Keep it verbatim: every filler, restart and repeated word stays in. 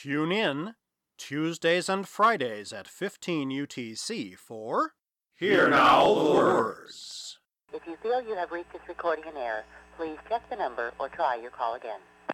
Tune in Tuesdays and Fridays at fifteen U T C for Hear Now the Words. If you feel you have reached this recording in error, please check the number or try your call again.